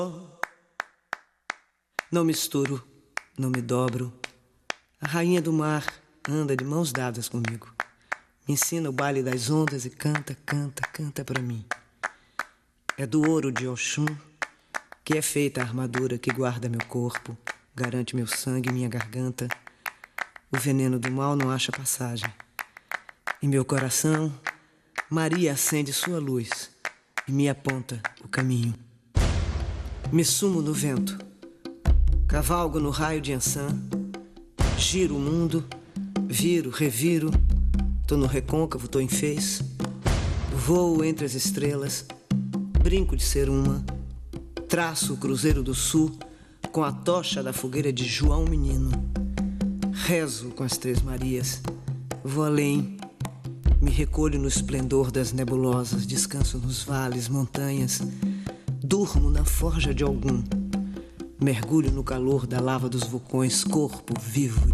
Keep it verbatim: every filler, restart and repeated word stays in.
Não misturo, não me dobro. A rainha do mar anda de mãos dadas comigo. Me ensina o baile das ondas e canta, canta, canta pra mim. É do ouro de Oxum que é feita a armadura que guarda meu corpo, garante meu sangue e minha garganta. O veneno do mal não acha passagem. Em meu coração, Maria acende sua luz e me aponta o caminho. Me sumo no vento, cavalgo no raio de Ançã, giro o mundo, viro, reviro, tô no recôncavo, tô em fez, voo entre as estrelas, brinco de ser uma, traço o Cruzeiro do Sul com a tocha da fogueira de João Menino, rezo com as Três Marias, vou além, me recolho no esplendor das nebulosas, descanso nos vales, montanhas, durmo na forja de algum, mergulho no calor da lava dos vulcões, corpo vivo